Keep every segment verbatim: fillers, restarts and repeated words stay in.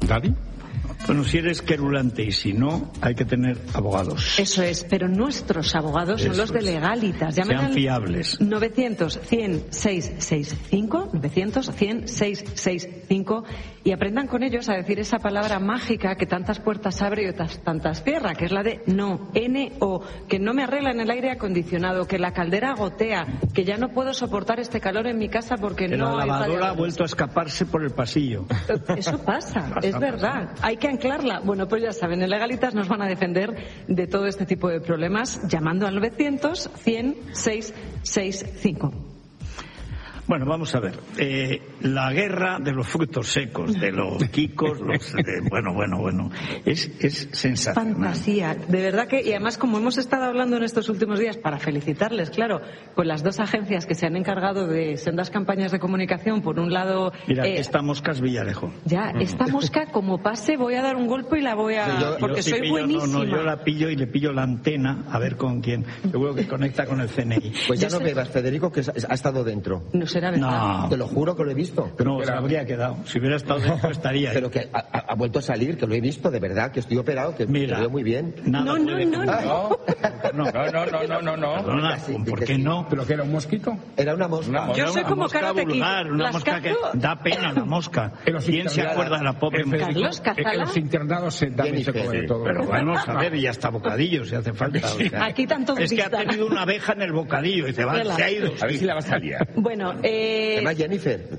¿Daddy? Bueno, si eres querulante y si no, hay que tener abogados. Eso es, pero nuestros abogados son Eso los de es. Legalitas. Llamen Sean al fiables. novecientos, cien, seiscientos sesenta y cinco, novecientos, cien, seiscientos sesenta y cinco y aprendan con ellos a decir esa palabra mágica que tantas puertas abre y otras tantas cierra, que es la de no, N O, que no me arreglan el aire acondicionado, que la caldera gotea, que ya no puedo soportar este calor en mi casa porque Que no la hay lavadora ha radiadores. vuelto a escaparse por el pasillo. Eso pasa, Pasa, es verdad. Hay que anclarla. Bueno, pues ya saben, en Legalitas nos van a defender de todo este tipo de problemas llamando al novecientos, cien, seiscientos sesenta y cinco. Bueno, vamos a ver. Eh, la guerra de los frutos secos, de los quicos, los, de, bueno, bueno, bueno, es, es sensacional. Fantasía, de verdad que, y además como hemos estado hablando en estos últimos días, para felicitarles, claro, con las dos agencias que se han encargado de sendas campañas de comunicación, por un lado... Mira, eh, esta mosca es Villarejo. Ya, esta mosca, como pase, voy a dar un golpe y la voy a... Sí, yo- porque yo sí soy pillo, buenísima. No, no, yo la pillo y le pillo la antena a ver con quién. Seguro que conecta con el C N I. Pues ya Yo no sé- bebas, Federico, que ha estado dentro. No será verdad. No, Te lo juro que lo he visto. no, se habría quedado. Si hubiera estado dentro estaría ahí. Pero que ha, ha- ha vuelto a salir, que lo he visto, de verdad, que estoy operado, que Mira. me veo muy bien. Nada No, no, puede no, cambiar. no. No, No, no, no, no, no, no. Perdona, Sí, ¿por que qué sí. no? ¿Pero que era un mosquito? Era una mosca. Una mosca. Yo soy Una como mosca Karate Kid. vulgar, una Las mosca que cazo- da pena la mosca. En los ¿Quién se internados- acuerda de la pobre Eh, mujer? Federico, Carlos, eh, cázala. En los internados se también se Jennifer, come sí, todo. Pero vamos a ver, y hasta bocadillo si hace falta. o sea. Aquí tanto Es que ha cristal. tenido una abeja en el bocadillo y se, va, Vela. se ha ido. A ver si la vas a liar. Bueno, eh... Además, Jennifer.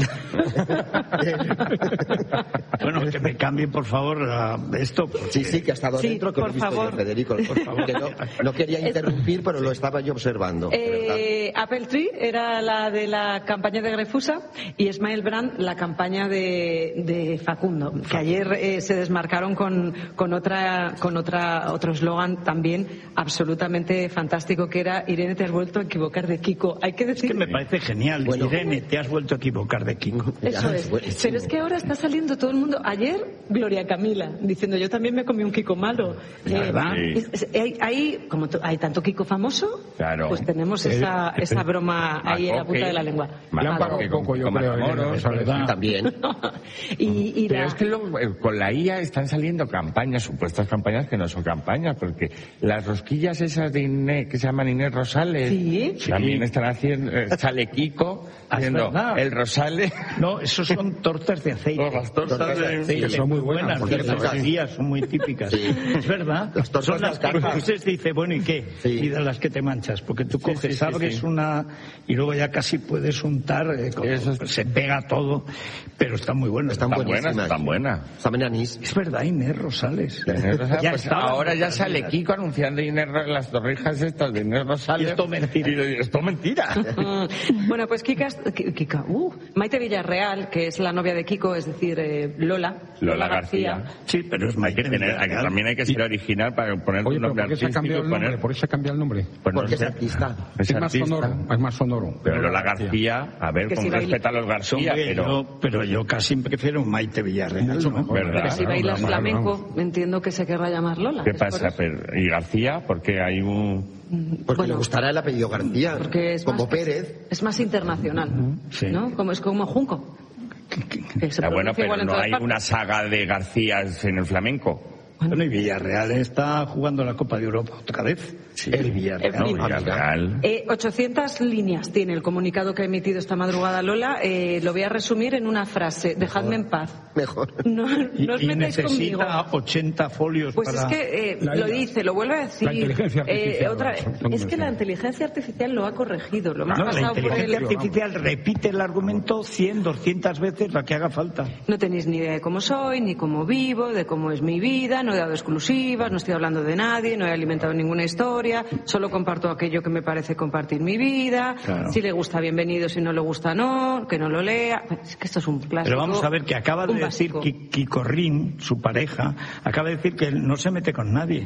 Bueno, que me cambie, por favor, a esto. porque- Sí, sí, que ha estado Sí, dentro, que lo he por visto favor. yo, Federico. Por favor. Que no, no quería interrumpir, pero lo estaba yo observando. de verdad. Eh, Apple Tree era la de la campaña de Grefusa y Smile Brand la campaña de, de Facundo, que ayer eh, se desmarcaron con, con otra con otra otro eslogan también absolutamente fantástico, que era Irene, te has vuelto a equivocar de Kiko. Hay que Es decir que me parece genial. Bueno. Irene, te has vuelto a equivocar de Kiko. eso Ya, es. buenísimo. Pero es que ahora está saliendo todo el mundo. Ayer Gloria Camila diciendo yo también me comí un Kiko malo. ¿Verdad? es- es- hay, hay- como to- hay tanto Kiko famoso, Claro. pues tenemos esa, esa broma ahí en la Macoque. punta de la lengua. Le han pagado Macoque, poco, yo con creo. Matamoros, Irene Rosales. ¿verdad? También. y, y Pero la- es que luego, eh, con la I A están saliendo campañas, supuestas campañas que no son campañas, porque las rosquillas esas de Inés, que se llaman Inés Rosales, Sí. también Sí. están haciendo, eh, sale Kiko, Ah, es haciendo verdad. el Rosales. No, esos son tortas de aceite. No, las tortas Tortas de- aceite, que son muy buenas, porque por las cierto. días son muy típicas. Sí. Es verdad. Las tortas son las de que alcaraz. coges y dice, bueno, ¿y qué? Sí. Y de las que te manchas, porque tú coges, sí, sí, abres sí. una y luego ya casi puedes untar, eh, con- Eso es- se pega todo, pero está muy bueno. Están Tan buenas, buenísimas. tan buenas. Saben anís. Es verdad, Inés Rosales. Inés Rosales, Ya pues estaban ahora ya las sale vidas. Kiko anunciando Inés, Ro- las torrijas estas de Inés Rosales. Y esto mentira. Y esto mentira. Mm, bueno, pues Kika, Ki- Kika, uh, Maite Villarreal, que es la novia de Kiko, es decir, eh, Lola. Lola García. Sí, pero es Hay que Maite tener, hay que- Villarreal. también hay que ser original para poner Oye, un pero nombre ¿por qué se ha artístico cambiado el y poner... nombre? ¿Por qué se ha cambiado el nombre? Pues no Porque es sé. artista. Es Es más artista. sonoro, es más sonoro. Pero Lola García, a ver, Que con si baila- respeto a los García, Hombre, pero... yo- pero yo casi prefiero un Maite Villarreal. Mucho ¿no? mejor. ¿Verdad? Pero si Claro, bailas claro, flamenco, entiendo que se querrá llamar Lola. ¿Qué ¿es por pasa? eso? Pero, ¿y García? Porque hay un... Porque Bueno, le gustará el apellido García. porque es como más, Pérez. Es más internacional, Sí. ¿no? Como es como Junco. Que se Ah, bueno, pronuncia pero igual en no todas hay partes. una saga de Garcías en el flamenco. Bueno, y Villarreal está jugando la Copa de Europa otra vez. El Villarreal. En fin. No, Villarreal. Eh, ochocientas líneas tiene el comunicado que ha emitido esta madrugada Lola. Eh, lo voy a resumir en una frase. Dejadme en paz. Mejor. No, no os y, y metáis conmigo. necesita ochenta folios Pues para... es que eh, La lo I A. dice, lo vuelve a decir. La inteligencia artificial, Eh, otra- son- son es que la muy inteligencia artificial lo ha corregido. Lo hemos No, la pasado por inteligencia el... artificial repite el argumento cien, doscientas veces la que haga falta. No tenéis ni idea de cómo soy, ni cómo vivo, de cómo es mi vida, no he dado exclusivas, no estoy hablando de nadie, no he alimentado ninguna historia, solo comparto aquello que me parece compartir mi vida, Claro. si le gusta bienvenido, si no le gusta no, que no lo lea. Es que esto es un clásico. Pero vamos a ver que acaba de un decir básico. Ki- Kiko Rin, su pareja, acaba de decir que él no se mete con nadie.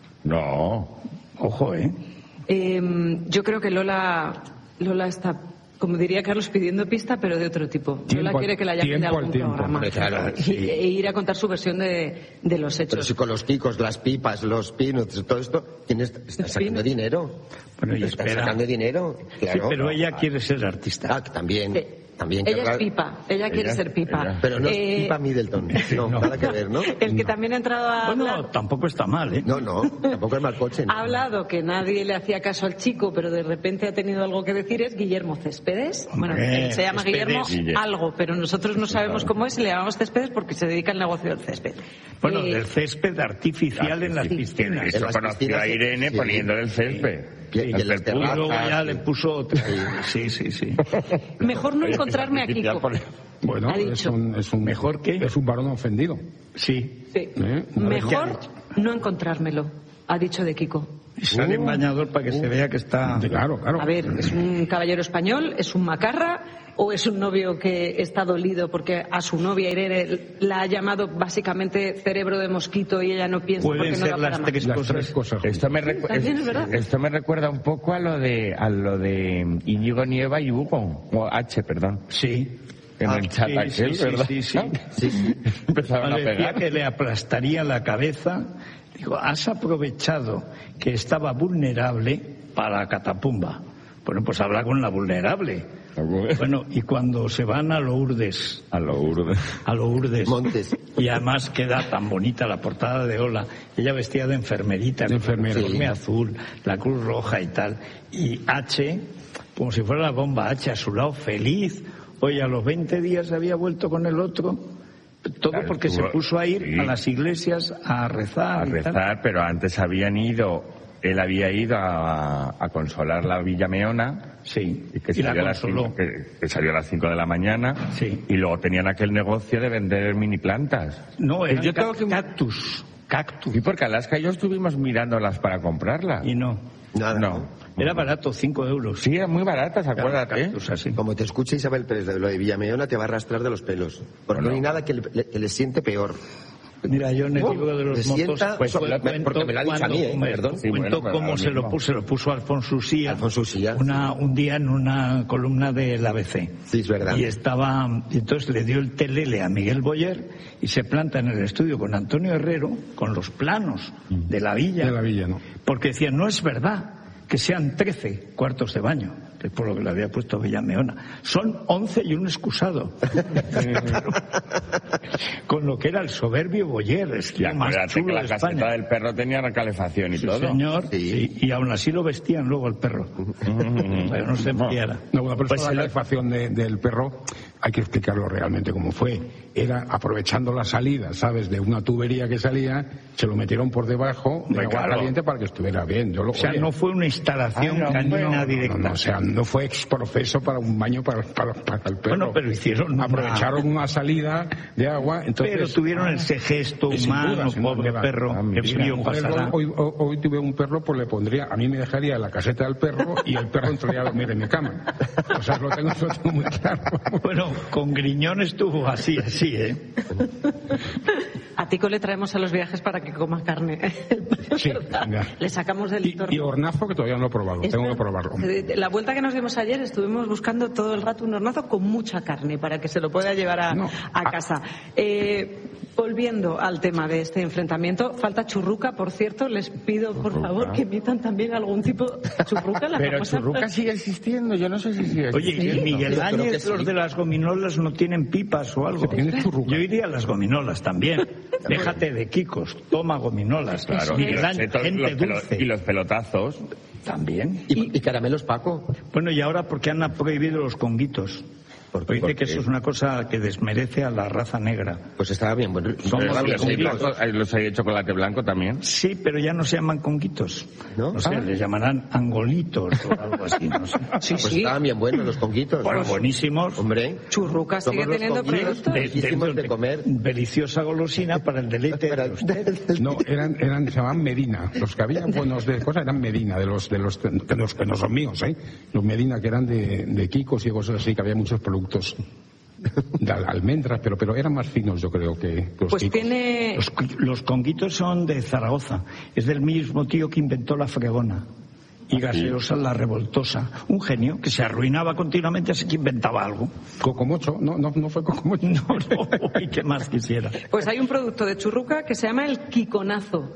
No. Ojo, ¿eh? Eh, yo creo que Lola, Lola está, como diría Carlos, pidiendo pista, pero de otro tipo. Tiempo Lola al- quiere que la llamen de tiempo al algún tiempo, programa. hombre, claro, Y- sí. e ir a contar su versión de, de los hechos. Pero si con los kikos, las pipas, los peanuts, todo esto, ¿quién está, está sacando Peanuts. dinero? Bueno, y Está espera. sacando dinero, Sí, claro. pero ella quiere ser artista. Ah, que también. Sí. También Ella querrá- es Pipa, ella quiere Ella- ser Pipa. ella. Pero no es Eh, Pipa Middleton. No, nada que ver, ¿no? El que también ha entrado a Bueno, hablar, tampoco está mal, ¿eh? No, no, tampoco es mal coche. ¿no? ha hablado que nadie le hacía caso al chico, pero de repente ha tenido algo que decir, es Guillermo Céspedes. Bueno, Hombre, él se llama Céspedes. Guillermo Guille. algo, pero nosotros no sabemos cómo es, le llamamos Céspedes porque se dedica al negocio del césped. Bueno, Eh, del césped artificial en las piscinas. En Eso las conoció piscinas, a Irene sí. poniéndole el césped. Y- y en El las felpudo. Y luego ya Ah, le sí. puso otra. Sí, sí, sí. Mejor no encontrarme a Artificial Kiko. por- Bueno, Ha es dicho. un, es un... ¿Mejor qué? Es un varón ofendido. Sí. Sí. ¿eh? Una vez Mejor no encontrármelo, ha dicho de Kiko. Y sale en bañador para que se vea que está... que- Claro, claro. A ver, ¿es un caballero español? ¿Es un macarra? ¿O es un novio que está dolido porque a su novia Irene la ha llamado básicamente cerebro de mosquito y ella no piensa porque Pueden no ser da para las más? tres Las cosas. tres cosas. Esto me, recu- También es verdad. esto me recuerda un poco a lo de a lo de Íñigo Nieva y Hugo, o H, perdón, Sí. en Ah, el chat sí, aquel, sí, ¿verdad? sí, sí, sí. Sí, sí. Empezaron a Cuando decía pegar. que le aplastaría la cabeza, digo, has aprovechado que estaba vulnerable para la catapumba. Bueno, pues habla con la vulnerable. Bueno, y cuando se van a Lourdes, A lo urde. a Lourdes, Montes. y además queda tan bonita la portada de Ola, ella vestida de enfermerita, De enfermera. con el uniforme Sí. azul, la Cruz Roja y tal, y H, como si fuera la bomba H, a su lado feliz. Oye, a los veinte días había vuelto con el otro, todo Claro, porque se estuvo- puso a ir sí. a las iglesias a rezar. A y tal. rezar, pero antes habían ido, él había ido a, a consolar la Villa Meona. Sí, Y que, y la salió a las consoló. cinco, que, que salió a las cinco de la mañana. Sí. Y luego tenían aquel negocio de vender mini plantas. No, Pues eran yo tengo ca- que- cactus, cactus. Y porque Alaska y yo estuvimos mirándolas para comprarlas. Y no, Nada. No. era barato, cinco euros. Sí, eran muy baratas, acuérdate. Cactus así. Como te escuche Isabel Pérez de lo de Villameona, te va a arrastrar de los pelos. Porque Bueno. no hay nada que le, que le siente peor. Mira, yo en el Oh, libro de los me motos, sienta- pues, porque cuento me lo ha dicho a cuando- mí, ¿eh? me- Perdón. Sí, cuento bueno, pero cómo ahora se lo, mismo. puso, se lo puso Alfonso Usía, Alfonso Usía, una, un día en una columna del A B C. Sí, es verdad. Y estaba, y entonces le dio el telele a Miguel Boyer y se planta en el estudio con Antonio Herrero, con los planos de la villa. De la villa, ¿no? Porque decía, no es verdad que sean trece cuartos de baño, que es por lo que le había puesto Villameona. Son once y un excusado. Claro. Con lo que era el soberbio Boyer, es Y lo más acuérdate que chulo la de caseta España. del perro tenía calefacción y Sí, todo. señor, Sí. sí, y aún así lo vestían luego el perro. Pero no se enfriara. No, bueno, pero Pues eso se de la lo- calefacción de- del perro hay que explicarlo realmente cómo fue. Era aprovechando la salida, ¿sabes? De una tubería que salía, se lo metieron por debajo de Hombre, agua claro. caliente para que estuviera bien. Yo lo, O sea, oye, no fue una instalación Ah, no, canina bueno. directa. no, no, o sea, no fue exprofeso para un baño para, para, para el perro. Bueno, pero hicieron una- Aprovecharon una salida de agua, entonces... Pero tuvieron ese gesto Sin humano, duda, sin duda. pobre perro, Ah, que mira, frío mujer, pasará. hoy, hoy- hoy tuve un perro, pues le pondría, a mí me dejaría la caseta del perro y el perro entraría a dormir en mi cama. O sea, lo tengo, lo tengo muy claro. Bueno, con Griñón estuvo así, así, ¿eh? A Tico le traemos a los viajes para que coma carne. Sí, ¿Verdad? venga. Le sacamos del Y, entorno. y hornazo que todavía no lo he probado, tengo que probarlo. Eh, La vuelta que nos dimos ayer estuvimos buscando todo el rato un hornazo con mucha carne para que se lo pueda llevar a, No. a casa. Eh, volviendo al tema de este enfrentamiento, falta churruca, por cierto. Les pido, por Churruca. favor, que emitan también algún tipo de churruca. La Pero famosa- Churruca sigue existiendo, yo no sé si sigue Oye, existiendo. ¿y Miguel Yo creo que Áñez, sí. los de las gominolas no tienen pipas o algo? Tiene churruca. Yo iría a las gominolas también. Déjate de Kikos, toma gominolas. Claro, y Miguel los, Áñez, chetos, gente los pelo- dulce. y los pelotazos. También. ¿Y, y caramelos Paco? Bueno, y ahora porque han prohibido los conguitos. ¿Por Porque qué? dice que eso es una cosa que desmerece a la raza negra. Pues estaba bien. Bueno, Somos estaba bien, los sí, blancos. Paco. Los, los hay de chocolate blanco también. Sí, pero ya no se llaman conguitos. ¿No? No sé, Ah. les llamarán angolitos o algo así, no sé. Sí, Pues sí. estaban bien buenos los conguitos. Bueno, buenísimos. Hombre. Churruca sigue Somos los teniendo conguitos productos. de- Hicimos de comer. Deliciosa golosina para el deleite de usted. No, eran, eran, se llamaban Medina. Los que había buenos de cosas eran Medina, de los, de los, de los que no son míos, ¿eh? Los Medina que eran de, de Kikos y cosas así, que había muchos productos de al- almendras, pero, pero eran más finos, yo creo, que los Pues Kikos. tiene. Los, los conguitos son de Zaragoza. Es del mismo tío que inventó la fregona. Y gaseosa la revoltosa. Un genio que se arruinaba continuamente, así que inventaba algo. Cocomocho, no, no, no fue Cocomocho. No, no, y qué más quisiera. Pues hay un producto de churruca que se llama el Kikonazo.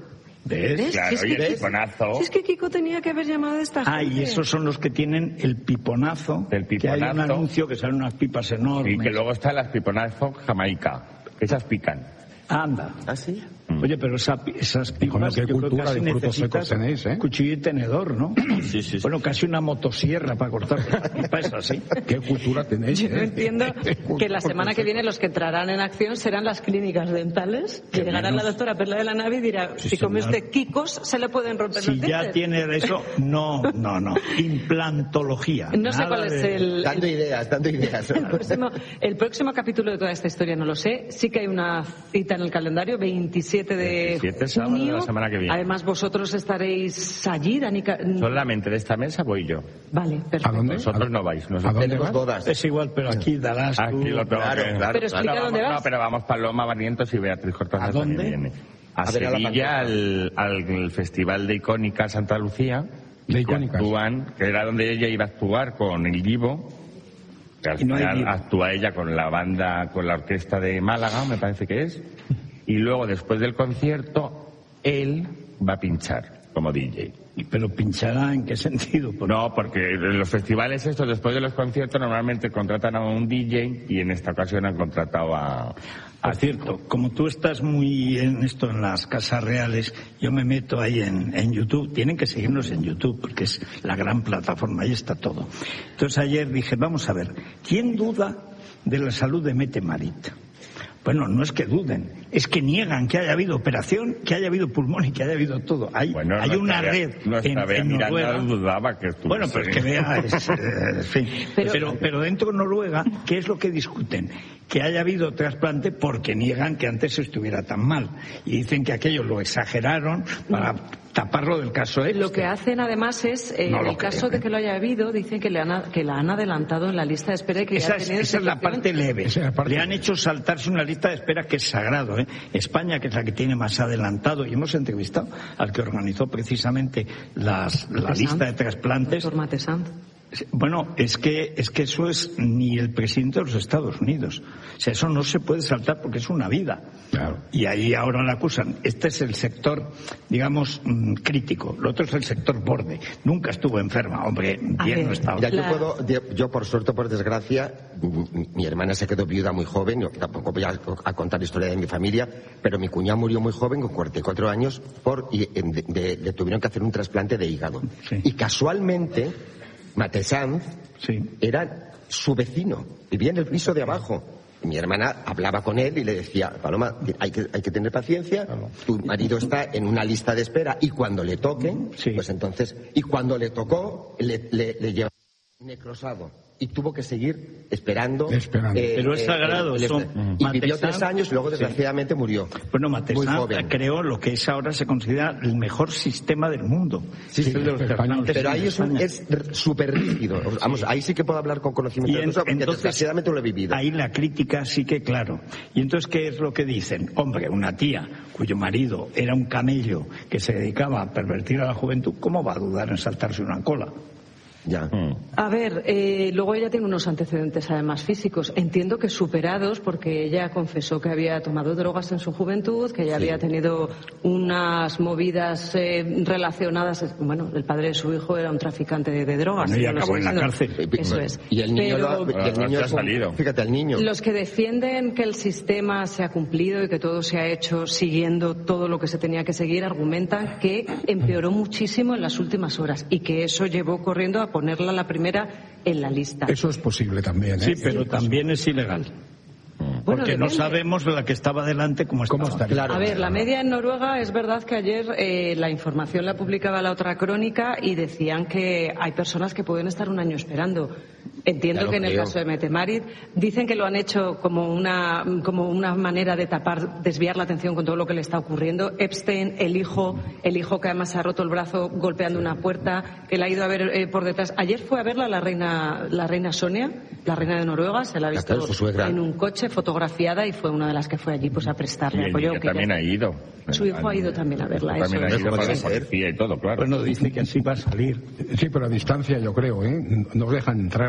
¿Ves? ¿Ves? Claro, Si es y que el Kiko- piponazo. si es que Kiko tenía que haber llamado a esta Ah, gente. y esos son los que tienen el piponazo, El que hay un piponazo. anuncio que salen unas pipas enormes. Y que luego están las piponazo Jamaica. Esas pican. Anda. ¿Ah, sí? Oye, pero esa, esas pipas, qué yo creo que cultura casi de frutos necesitas secos tenéis, ¿eh? cuchillo y tenedor, ¿no? Sí, sí, sí. Bueno, casi una motosierra para cortar las pipas así. ¿Qué cultura tenéis? Yo eh? entiendo que la semana que viene los que entrarán en acción serán las clínicas dentales, que llegará la doctora Perla de la Nave y dirá, Sí, si come señor. usted Kikos, se le pueden romper Si los ya dientes. tiene eso, no, no, no. Implantología. No sé Nada cuál es de- el, Dando el- ideas, dando ideas. el próximo, el próximo capítulo de toda esta historia, no lo sé. Sí que hay una cita en el calendario, veintisiete de veintisiete, sábado de junio. la semana que viene. Además, vosotros estaréis allí, Danica. Solamente de esta mesa voy yo. Vale, perfecto. ¿A dónde? Vosotros no vais. ¿A Nosotros dónde Tenemos vas? bodas. Es igual, pero aquí darás tú. Aquí lo tengo Claro, que- claro. Pero explica No, dónde vamos- vas. No, pero vamos Paloma, Barrientos y Beatriz Cortázar ¿A dónde? también viene. A, A ver a la Sevilla, Pantoja. al, al Festival de Icónica Santa Lucía. De que Icónicas. actúan, que era donde ella iba a actuar con el Divo. Que al Y no hay final Divo. actúa ella con la banda, con la orquesta de Málaga, me parece que es. Y luego, después del concierto, él va a pinchar como D J. Pero pinchará en qué sentido. Porque No, porque en los festivales estos, después de los conciertos, normalmente contratan a un D J y en esta ocasión han contratado a... Por cierto, como tú estás muy en esto en las casas reales, yo me meto ahí en, en YouTube. Tienen que seguirnos en YouTube porque es la gran plataforma, ahí está todo. Entonces ayer dije, vamos a ver, ¿quién duda de la salud de Mette Marit? Bueno, no es que duden, es que niegan que haya habido operación, que haya habido pulmón y que haya habido todo. Hay, Bueno, hay no una estaría- red no en, estaba en mirando, Noruega. dudaba que estuviese. Bueno, pero es que vea, es, eh, en fin. Pero- Pero, pero dentro de Noruega, ¿qué es lo que discuten? Que haya habido trasplante porque niegan que antes estuviera tan mal. Y dicen que aquello lo exageraron para taparlo del caso este. Lo que hacen además es, eh, No en lo el caso creo, de ¿eh? que lo haya habido, dicen que, le han, que la han adelantado en la lista de espera y que Esa ya ha es, tenido esa es la efectivamente- parte leve. Esa es la parte- Le han hecho saltarse una lista de espera que es sagrado. ¿eh? España, que es la que tiene más adelantado, y hemos entrevistado al que organizó precisamente las, la Matesanz. lista de trasplantes. Doctor Matesanz. Bueno, es que, es que eso es ni el presidente de los Estados Unidos. O sea, eso no se puede saltar porque es una vida. Claro. Y ahí ahora la acusan. Este es el sector, digamos, mm, crítico. Lo otro es el sector borde. Nunca estuvo enferma. Hombre, A bien ver, no estaba. Ya, yo, La- puedo, yo, yo, por suerte o por desgracia, mi, mi hermana se quedó viuda muy joven, yo tampoco voy a, a contar la historia de mi familia, pero mi cuñado murió muy joven, con cuarenta y cuatro años, por, y en- de- de- le tuvieron que hacer un trasplante de hígado. Sí. Y casualmente, Matesanz Sí. era su vecino, vivía en el piso de abajo. Y mi hermana hablaba con él y le decía, Paloma, hay que, hay que tener paciencia, tu marido está en una lista de espera y cuando le toque, Sí. pues entonces, y cuando le tocó, le, le, le llevó necrosado y tuvo que seguir esperando. Esperando. Pero es sagrado, el- el- eso. y vivió Matesanz- tres años y luego desgraciadamente murió. Bueno, Muy Matesanz joven. creó lo que es ahora se considera el mejor sistema del mundo. Sí, Es sí, el de los España. trasplantes Pero en ahí es un- España. es r- súper rígido. Vamos, ahí sí que puedo hablar con conocimiento Y de en- causa porque entonces, desgraciadamente lo he vivido. ahí la crítica sí que claro. Y entonces, ¿qué es lo que dicen? Hombre, una tía cuyo marido era un camello que se dedicaba a pervertir a la juventud, ¿cómo va a dudar en saltarse una cola? Ya. A ver, eh, luego ella tiene unos antecedentes además físicos. Entiendo que superados porque ella confesó que había tomado drogas en su juventud, que ella había tenido unas movidas eh, relacionadas. Bueno, el padre de su hijo era un traficante de, de drogas. Bueno, y ya lo acabó en la sigue cárcel. siendo. Eso es. Y el niño, Pero lo- y el niño Ahora ha salido. Fíjate, el niño. los que defienden que el sistema se ha cumplido y que todo se ha hecho siguiendo todo lo que se tenía que seguir argumentan que empeoró muchísimo en las últimas horas y que eso llevó corriendo a ponerla la primera en la lista. Eso es posible también, ¿eh? Sí, pero también es ilegal. Bueno, Porque no depende. sabemos la que estaba delante cómo estaba. ¿Cómo estaría? Claro. A ver, la media en Noruega es verdad que ayer eh, la información la publicaba la otra crónica y decían que hay personas que pueden estar un año esperando. Entiendo Ya lo que en el creo. caso de Mette Marit dicen que lo han hecho como una como una manera de tapar, desviar la atención con todo lo que le está ocurriendo. Epstein, el hijo, el hijo que además se ha roto el brazo golpeando una puerta, que la ha ido a ver eh, por detrás. Ayer fue a verla la reina la reina Sonia, la reina de Noruega, se la ha visto Claro, su suegra. en un coche fotografiada y fue una de las que fue allí pues a Y prestarle el apoyo. niño que ya- también ha ido. Su hijo ha ido también a verla, También eso ha es. ido con Puede la ser. policía y todo, claro. Bueno, dice que así va a salir. Sí, pero a distancia yo creo, ¿eh? Nos dejan entrar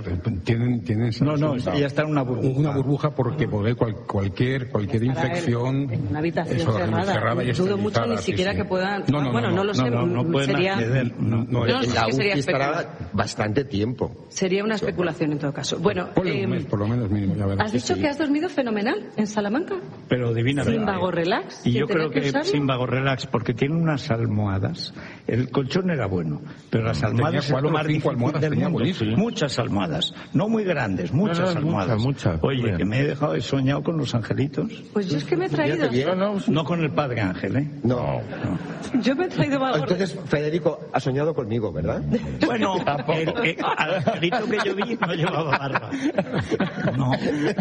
tienen, tienen no, no, ella está en una burbuja. Una burbuja porque puede cual, cualquier cualquier infección. En una habitación eso, cerrada. cerrada y dudo mucho ni sí, siquiera sí. que puedan. No, no, bueno, no, no, lo no, sé. No, no, no pueden sería, acceder. No, no, no, En la sí, sería U C I estará especulación. bastante tiempo. Sería una especulación en todo caso. Bueno, Ponle eh, un mes por lo menos mínimo. Ya verás. has dicho Sí. que has dormido fenomenal en Salamanca. Pero divinamente. Sin Vagorelax. Y sin yo tener creo que usarlo. sin Vagorelax, porque tiene unas almohadas. El colchón era bueno, pero las almohadas Tenía cuatro es lo o más cinco difícil almohadas, del tenía mundo. buenísimo. Muchas almohadas, no muy grandes, muchas No, no, almohadas. muchas, muchas. Oye, Bien. que me he dejado, he soñado con los angelitos. Pues yo es que me he traído. Fíjate bien. No con el Padre Ángel, ¿eh? No. Yo me he traído Vagorelax. Entonces, Federico ha soñado conmigo, ¿verdad? Bueno, el, el- al angelito que yo vi no llevaba barba. No.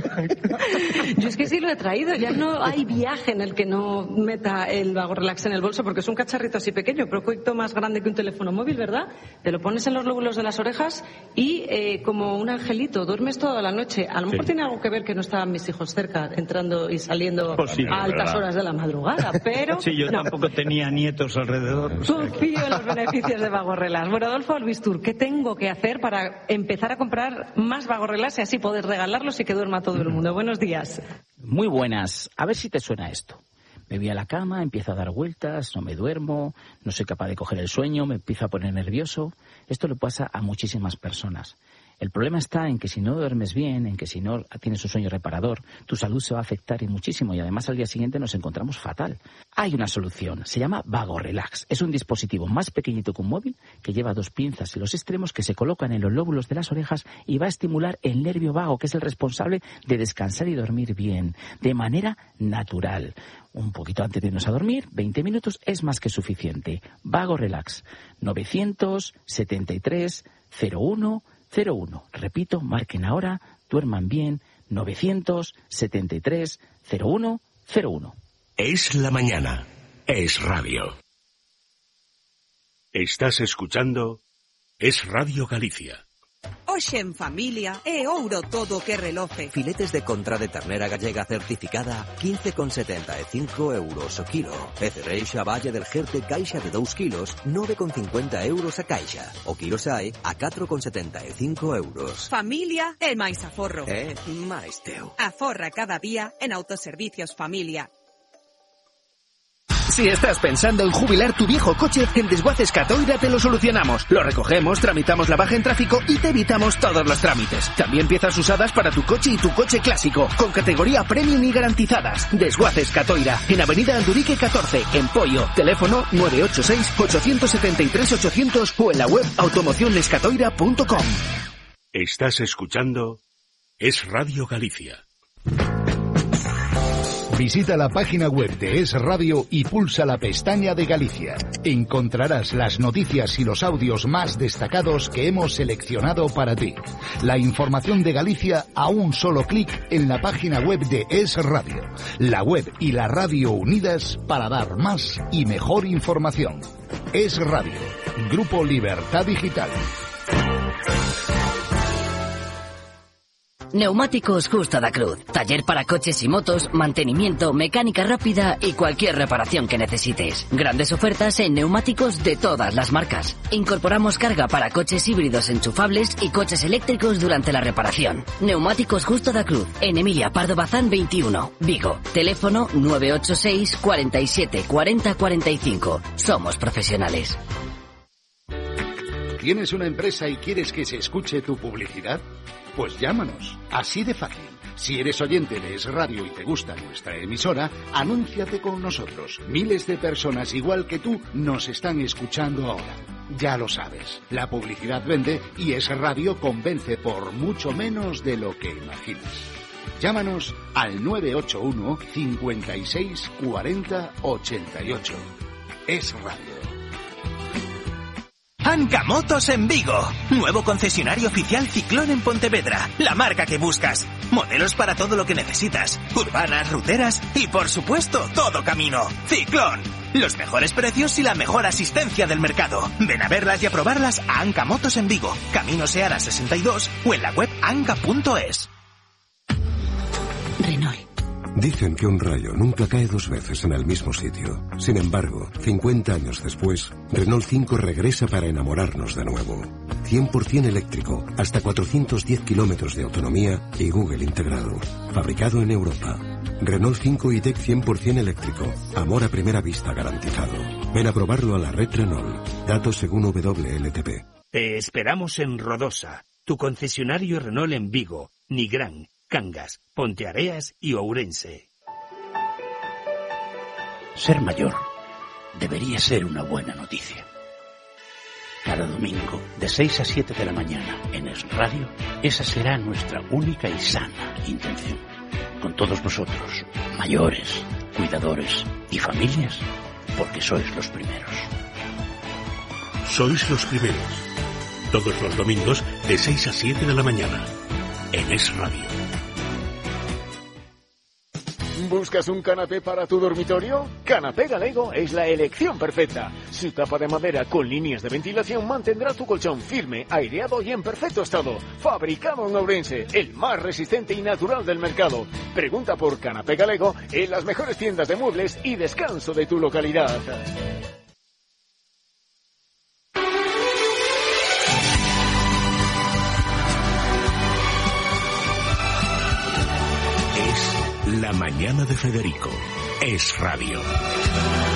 Yo es que sí lo he traído. Ya no hay viaje en el que no meta el Vagorelax en el bolso porque es un cacharrito así pequeño, pero un poquito más grande que un teléfono móvil, ¿verdad? Te lo pones en los lóbulos de las orejas y eh, como un angelito, duermes toda la noche. A lo mejor Sí. tiene algo que ver que no estaban mis hijos cerca, entrando y saliendo Posible, a altas ¿verdad? horas de la madrugada, pero Sí, yo no. tampoco tenía nietos alrededor. o sea que- Confío en los beneficios de Vagorelax. Bueno, Adolfo Albistur, ¿qué tengo que hacer para empezar a comprar más Vagorelax y así poder regalarlos y que duerma todo el mundo? Buenos días. Muy buenas. A ver si te suena esto. Me voy a la cama, empiezo a dar vueltas, no me duermo, no soy capaz de coger el sueño, me empiezo a poner nervioso. Esto le pasa a muchísimas personas. El problema está en que si no duermes bien, en que si no tienes un sueño reparador, tu salud se va a afectar y muchísimo y además al día siguiente nos encontramos fatal. Hay una solución, se llama Vagorelax. Es un dispositivo más pequeñito que un móvil que lleva dos pinzas en los extremos que se colocan en los lóbulos de las orejas y va a estimular el nervio vago, que es el responsable de descansar y dormir bien, de manera natural. Un poquito antes de irnos a dormir, veinte minutos es más que suficiente. Vagorelax, novecientos setenta y tres cero uno cero uno. Repito, marquen ahora, duerman bien, novecientos setenta y tres cero uno cero uno. Es la mañana. Es radio. Estás escuchando Es Radio Galicia. Hoxe en familia é ouro todo que reloce. Filetes de contra de ternera gallega certificada quince con setenta e cinco euros o kilo. E cereixa Valle del Jerte caixa de dous kilos nove con cincuenta euros a caixa. O kilo sae a catro con setenta e cinco euros. Familia é máis aforro. É máis teu. Aforra cada día en Autoservicios Familia. Si estás pensando en jubilar tu viejo coche, en Desguaces Catoira te lo solucionamos. Lo recogemos, tramitamos la baja en tráfico y te evitamos todos los trámites. También piezas usadas para tu coche y tu coche clásico, con categoría premium y garantizadas. Desguaces Catoira, en Avenida Andurique catorce, en Poio. Teléfono nueve ocho seis, ocho siete tres, ochocientos o en la web automocionescatoira punto com. Estás escuchando Es Radio Galicia. Visita la página web de Es Radio y pulsa la pestaña de Galicia. Encontrarás las noticias y los audios más destacados que hemos seleccionado para ti. La información de Galicia a un solo clic en la página web de Es Radio. La web y la radio unidas para dar más y mejor información. Es Radio. Grupo Libertad Digital. Neumáticos Justo da Cruz. Taller para coches y motos, mantenimiento, mecánica rápida y cualquier reparación que necesites. Grandes ofertas en neumáticos de todas las marcas. Incorporamos carga para coches híbridos enchufables y coches eléctricos durante la reparación. Neumáticos Justo da Cruz. En Emilia Pardo Bazán veintiuno, Vigo. Teléfono nueve ocho seis, cuarenta y siete, cuarenta, cuarenta y cinco. Somos profesionales. ¿Tienes una empresa y quieres que se escuche tu publicidad? Pues llámanos, así de fácil. Si eres oyente de Es Radio y te gusta nuestra emisora, anúnciate con nosotros. Miles de personas igual que tú nos están escuchando ahora. Ya lo sabes, la publicidad vende y Es Radio convence por mucho menos de lo que imaginas. Llámanos al nueve ocho uno, cincuenta y seis, cuarenta, ochenta y ocho. Es Radio. Anca Motos en Vigo. Nuevo concesionario oficial Ciclón en Pontevedra. La marca que buscas. Modelos para todo lo que necesitas. Urbanas, ruteras y, por supuesto, todo camino. Ciclón. Los mejores precios y la mejor asistencia del mercado. Ven a verlas y a probarlas a Anca Motos en Vigo. Camino Seara sesenta y dos o en la web anca punto es. Renault. Dicen que un rayo nunca cae dos veces en el mismo sitio. Sin embargo, cincuenta años después, Renault cinco regresa para enamorarnos de nuevo. cien por ciento eléctrico, hasta cuatrocientos diez kilómetros de autonomía y Google integrado. Fabricado en Europa. Renault cinco e-Tech cien por ciento eléctrico. Amor a primera vista garantizado. Ven a probarlo a la red Renault. Datos según W L T P. Te esperamos en Rodosa, tu concesionario Renault en Vigo, Nigrán, Cangas, Ponteareas y Ourense. Ser mayor debería ser una buena noticia. Cada domingo, de seis a siete de la mañana, en Es Radio, esa será nuestra única y sana intención. Con todos vosotros, mayores, cuidadores y familias, porque sois los primeros. Sois los primeros. Todos los domingos, de seis a siete de la mañana, en Es Radio. ¿Buscas un canapé para tu dormitorio? Canapé Galego es la elección perfecta. Su tapa de madera con líneas de ventilación mantendrá tu colchón firme, aireado y en perfecto estado. Fabricado en Ourense, el más resistente y natural del mercado. Pregunta por Canapé Galego en las mejores tiendas de muebles y descanso de tu localidad. La mañana de Federico. Es Radio.